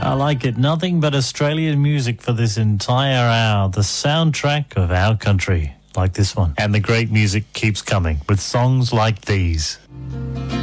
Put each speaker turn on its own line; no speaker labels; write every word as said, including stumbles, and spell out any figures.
I like it. Nothing but Australian music for this entire hour. The soundtrack of our country, like this one. And the great music keeps coming with songs like these.